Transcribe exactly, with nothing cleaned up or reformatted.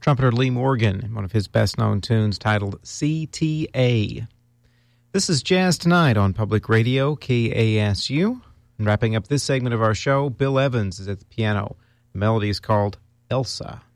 trumpeter Lee Morgan, one of his best-known tunes titled C T A. This is Jazz Tonight on Public Radio, K A S U. And wrapping up this segment of our show, Bill Evans is at the piano. The melody is called Elsa.